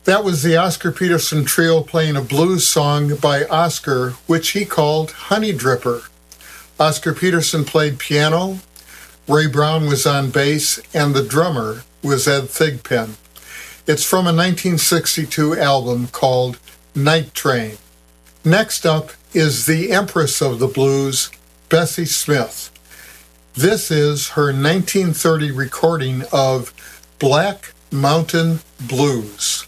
That was the Oscar Peterson Trio playing a blues song by Oscar, which he called Honey Dripper. Oscar Peterson played piano, Ray Brown was on bass, and the drummer was Ed Thigpen. It's from a 1962 album called Night Train. Next up is the Empress of the Blues, Bessie Smith. This is her 1930 recording of Black Mountain Blues.